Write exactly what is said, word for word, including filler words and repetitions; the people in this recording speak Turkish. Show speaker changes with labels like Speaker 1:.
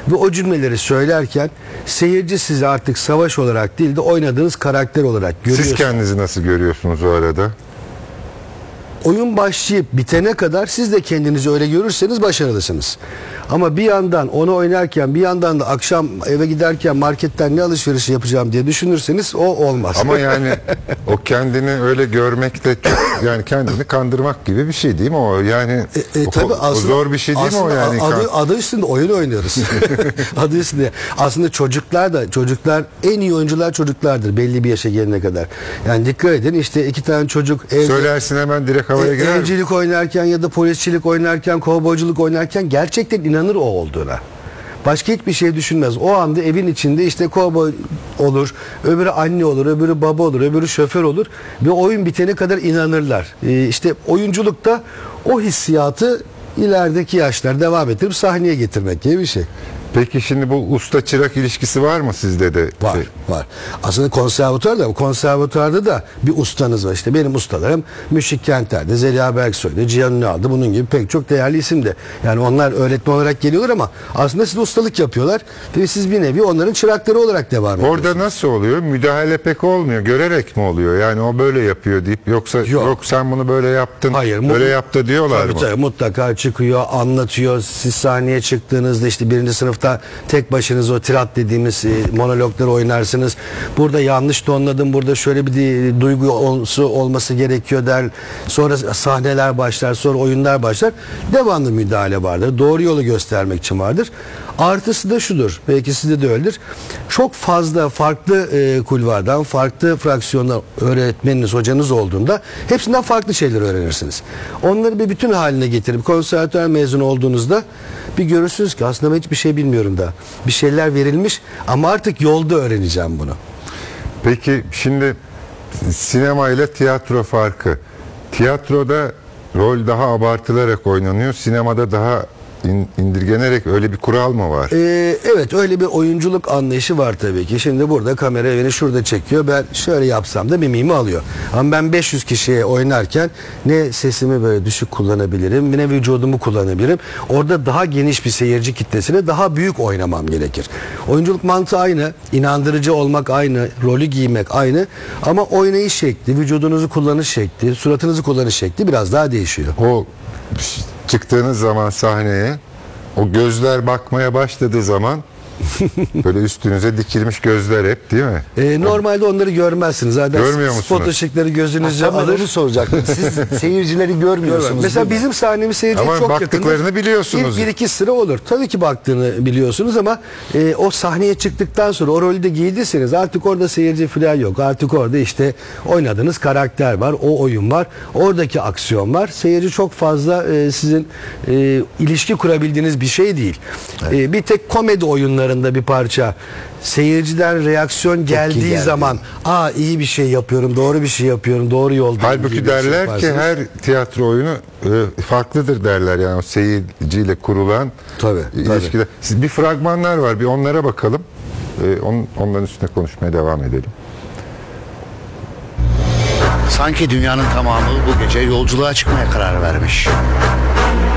Speaker 1: Ve o cümleleri söylerken seyirci sizi artık savaş olarak değil de oynadığınız karakter olarak görüyor.
Speaker 2: Siz kendinizi nasıl görüyorsunuz o arada?
Speaker 1: Oyun başlayıp bitene kadar siz de kendinizi öyle görürseniz başarılısınız. Ama bir yandan onu oynarken bir yandan da akşam eve giderken marketten ne alışverişi yapacağım diye düşünürseniz o olmaz.
Speaker 2: Ama yani o kendini öyle görmek de çok, yani kendini kandırmak gibi bir şey değil mi o? Yani
Speaker 1: e, e,
Speaker 2: o,
Speaker 1: tabii
Speaker 2: o
Speaker 1: aslında,
Speaker 2: zor bir şey değil mi o yani?
Speaker 1: Adı, adı üstünde oyun oynuyoruz. Adı üstünde. Aslında çocuklar da çocuklar en iyi oyuncular çocuklardır belli bir yaşa gelene kadar. Yani dikkat edin işte iki tane çocuk evde,
Speaker 2: söylersin hemen direkt havaya
Speaker 1: e,
Speaker 2: girer.
Speaker 1: Evcilik oynarken ya da polisçilik oynarken, kovboyculuk oynarken gerçekten inanır o olduğuna. Başka hiçbir şey düşünmez. O anda evin içinde işte kovboy olur, öbürü anne olur, öbürü baba olur, öbürü şoför olur ve oyun bitene kadar inanırlar. Ee, işte oyunculukta o hissiyatı ilerideki yaşlar devam ettirip sahneye getirmek gibi bir şey.
Speaker 2: Peki şimdi bu usta çırak ilişkisi var mı sizde de?
Speaker 1: Var,
Speaker 2: şey?
Speaker 1: var. Aslında konservatuvarda, konservatuvarda da bir ustanız var. İşte benim ustalarım Müşfik Kenter'de, Zeliha Berksoy'da, Cihan Ünal'da, bunun gibi pek çok değerli isim de. Yani onlar öğretmen olarak geliyorlar ama aslında siz ustalık yapıyorlar ve siz bir nevi onların çırakları olarak devam ediyorsunuz.
Speaker 2: Orada nasıl oluyor? Müdahale pek olmuyor. Görerek mi oluyor? Yani o böyle yapıyor deyip yoksa yok, yok sen bunu böyle yaptın,
Speaker 1: hayır,
Speaker 2: böyle yaptı diyorlar
Speaker 1: tabii,
Speaker 2: mı?
Speaker 1: Tabii mutlaka çıkıyor, anlatıyor. Siz sahneye çıktığınızda işte birinci sınıfta tek başınıza o tirat dediğimiz e, monologları oynarsınız. Burada yanlış tonladım, burada şöyle bir de, duygu olması, olması gerekiyor der. Sonra sahneler başlar, sonra oyunlar başlar. Devamlı müdahale vardır. Doğru yolu göstermek için vardır. Artısı da şudur, belki sizde de öyledir. Çok fazla farklı e, kulvardan, farklı fraksiyondan öğretmeniniz, hocanız olduğunda hepsinden farklı şeyler öğrenirsiniz. Onları bir bütün haline getirip konservatuvar mezunu olduğunuzda bir görürsünüz ki aslında ben hiçbir şey bilmiyorum da. Bir şeyler verilmiş ama artık yolda öğreneceğim bunu.
Speaker 2: Peki şimdi sinema ile tiyatro farkı. Tiyatroda rol daha abartılarak oynanıyor. Sinemada daha indirgenerek, öyle bir kural mı var?
Speaker 1: Ee, evet, öyle bir oyunculuk anlayışı var tabii ki. Şimdi burada kamera beni şurada çekiyor. Ben şöyle yapsam da mimimi alıyor. Ama ben beş yüz kişiye oynarken ne sesimi böyle düşük kullanabilirim, ne vücudumu kullanabilirim. Orada daha geniş bir seyirci kitlesine daha büyük oynamam gerekir. Oyunculuk mantığı aynı. İnandırıcı olmak aynı. Rolü giymek aynı. Ama oynayış şekli, vücudunuzu kullanış şekli, suratınızı kullanış şekli biraz daha değişiyor.
Speaker 2: O çıktığınız zaman sahneye o gözler bakmaya başladığı zaman böyle üstünüze dikilmiş gözler hep, değil mi?
Speaker 1: Ee, normalde onları görmezsiniz. Zaten
Speaker 2: görmüyor musunuz?
Speaker 1: spot ışıkları gözünüzü
Speaker 3: alır.
Speaker 1: alır.
Speaker 3: Onu soracaktım. Siz seyircileri görmüyorsunuz.
Speaker 1: Mesela bizim sahnemiz seyirciye
Speaker 2: ama
Speaker 1: çok
Speaker 2: baktıklarını
Speaker 1: yakındır.
Speaker 2: biliyorsunuz.
Speaker 1: Bir, bir iki sıra olur. Tabii ki baktığını biliyorsunuz ama e, o sahneye çıktıktan sonra o rolü de giydiyseniz artık orada seyirci falan yok. Artık orada işte oynadığınız karakter var. O oyun var. Oradaki aksiyon var. Seyirci çok fazla e, sizin e, ilişki kurabildiğiniz bir şey değil. Evet. E, bir tek komedi oyunlarında bir parça seyirciden reaksiyon geldiği
Speaker 3: geldi.
Speaker 1: zaman aa iyi bir şey yapıyorum, doğru bir şey yapıyorum, doğru yoldayım.
Speaker 2: Halbuki derler şey ki her tiyatro oyunu e, farklıdır derler, yani o seyirciyle kurulan
Speaker 1: tabii,
Speaker 2: ilişkiler.
Speaker 1: Tabii.
Speaker 2: Siz, bir fragmanlar var, bir onlara bakalım. E, on, onların üstüne konuşmaya devam edelim.
Speaker 4: Sanki dünyanın tamamı bu gece yolculuğa çıkmaya karar vermiş.